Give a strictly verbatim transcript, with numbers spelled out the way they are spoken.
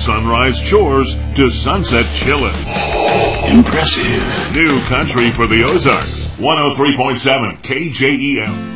sunrise chores to sunset chillin'. Impressive. New country for the Ozarks. one oh three point seven K J E M.